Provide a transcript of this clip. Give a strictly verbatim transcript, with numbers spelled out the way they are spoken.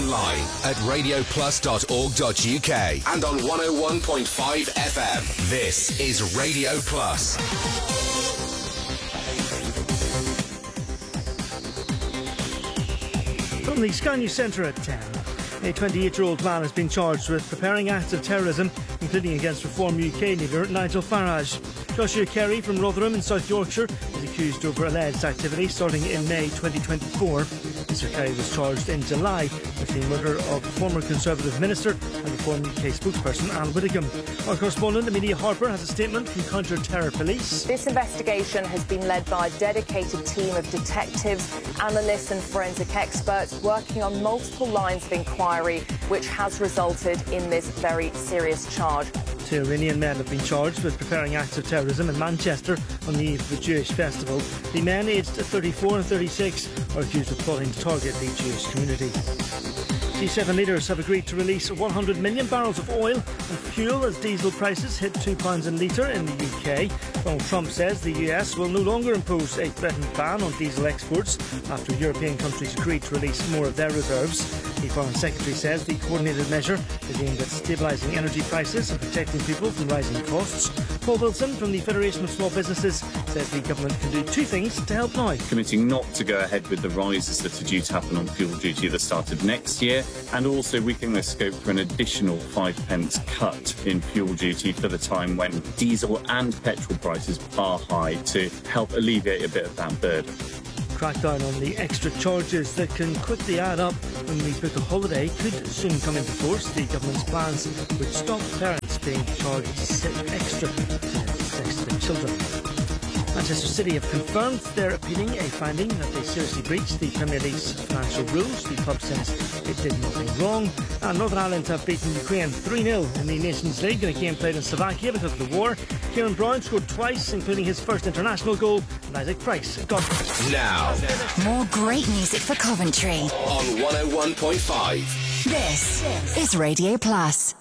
online at radio plus dot org dot u k and on one oh one point five F M. This is Radio Plus. From the Sky News Centre at ten. A twenty-eight-year-old man has been charged with preparing acts of terrorism, including against Reform U K leader Nigel Farage. Joshua Carey from Rotherham in South Yorkshire is accused over alleged activity starting in May twenty twenty-four. Mister Carey was charged in July with the murder of former Conservative Minister and Reform U K spokesperson Anne Widdecombe. Our correspondent Amelia Harper has a statement from Counter-Terror Police. This investigation has been led by a dedicated team of detectives, analysts and forensic experts working on multiple lines of inquiry, which has resulted in this very serious charge. Two Iranian men have been charged with preparing acts of terrorism in Manchester on the eve of the Jewish festival. The men, aged thirty-four and thirty-six, are accused of plotting to target the Jewish community. G seven leaders have agreed to release one hundred million barrels of oil and fuel as diesel prices hit two pounds a litre in the U K. Donald Trump says the U S will no longer impose a threatened ban on diesel exports after European countries agreed to release more of their reserves. The Foreign Secretary says the coordinated measure is aimed at stabilising energy prices and protecting people from rising costs. Paul Wilson from the Federation of Small Businesses says the government can do two things to help now. Committing not to go ahead with the rises that are due to happen on fuel duty at the start of next year, and also we think there's scope for an additional five pence cut in fuel duty for the time when diesel and petrol prices are high to help alleviate a bit of that burden. Crackdown on the extra charges that can quickly add up when we book a holiday could soon come into force. The government's plans would stop parents being charged extra to their children. Manchester City have confirmed they're appealing a finding that they seriously breached the Premier League's financial rules. The club says it did nothing wrong. And Northern Ireland have beaten Ukraine three nil in the Nations League in a game played in Slovakia because of the war. Kieran Brown scored twice, including his first international goal, and Isaac Price got it. Now, more great music for Coventry on one oh one point five. This is Radio Plus.